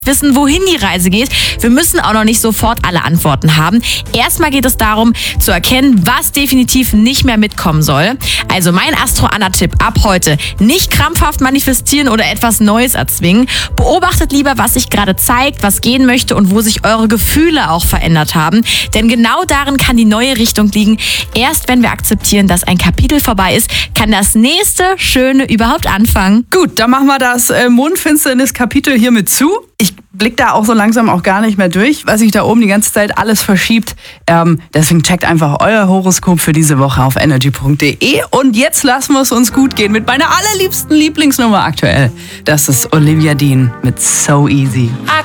wissen, wohin die Reise geht. Wir müssen auch noch nicht sofort alle Antworten haben. Erstmal geht es darum, zu erkennen, was definitiv nicht mehr mitkommen soll. Also mein Astro-Anna-Tipp ab heute: nicht krampfhaft manifestieren oder etwas Neues erzwingen. Beobachtet lieber, was sich gerade zeigt, was gehen möchte und wo sich eure Gefühle auch verändert haben. Denn genau darin kann die neue Richtung liegen. Erst wenn wir akzeptieren, dass ein Kapitel vorbei ist, kann das nächste Schöne überhaupt anfangen. Gut, dann machen wir das Mondfinsternis-Kapitel hiermit zu. Ich blick da auch so langsam auch gar nicht mehr durch, weil sich da oben die ganze Zeit alles verschiebt. Deswegen checkt einfach euer Horoskop für diese Woche auf energy.de. Und jetzt lassen wir es uns gut gehen mit meiner allerliebsten Lieblingsnummer aktuell. Das ist Olivia Dean mit So Easy.